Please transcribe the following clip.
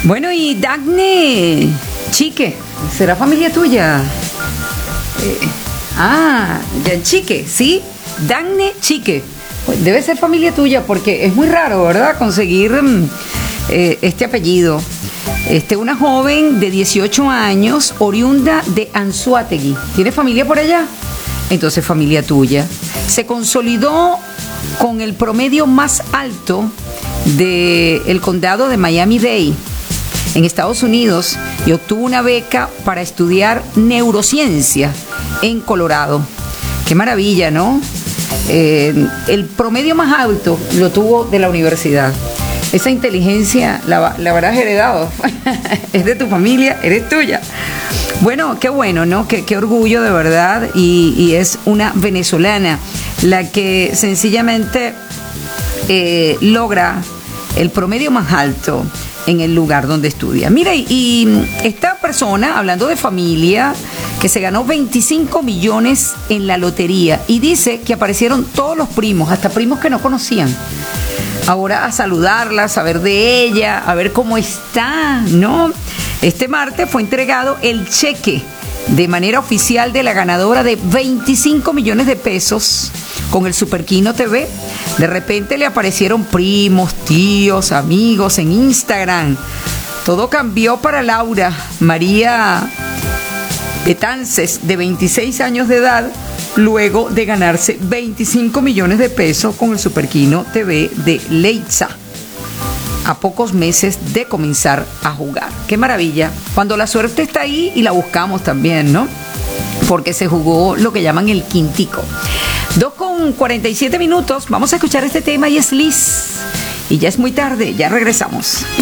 Bueno, y Dagne Chique, ¿será familia tuya? Chique, ¿sí? Dagne Chique. Pues debe ser familia tuya porque es muy raro, ¿verdad? Conseguir este apellido. Una joven de 18 años, oriunda de Anzoátegui. ¿Tiene familia por allá? Entonces, familia tuya. Se consolidó con el promedio más alto del condado de Miami-Dade, en Estados Unidos, y obtuvo una beca para estudiar neurociencia en Colorado. Qué maravilla, ¿no? El promedio más alto lo tuvo de la universidad. Esa inteligencia la habrás heredado. Es de tu familia, eres tuya. Bueno, qué bueno, ¿no? Qué orgullo de verdad. Y es una venezolana la que sencillamente logra el promedio más alto en el lugar donde estudia. Mira, y esta persona, hablando de familia, que se ganó 25 millones en la lotería, y dice que aparecieron todos los primos, hasta primos que no conocían, ahora a saludarla, a saber de ella, a ver cómo está, ¿no? Este martes fue entregado el cheque de manera oficial de la ganadora de 25 millones de pesos con el Superquino TV. De repente le aparecieron primos, tíos, amigos en Instagram. Todo cambió para Laura María Betances, de 26 años de edad, luego de ganarse 25 millones de pesos con el Superquino TV de Leitza, a pocos meses de comenzar a jugar. ¡Qué maravilla! Cuando la suerte está ahí, y la buscamos también, ¿no? Porque se jugó lo que llaman el quintico. 2:47 minutos. Vamos a escuchar este tema y es Liz. Y ya es muy tarde, ya regresamos.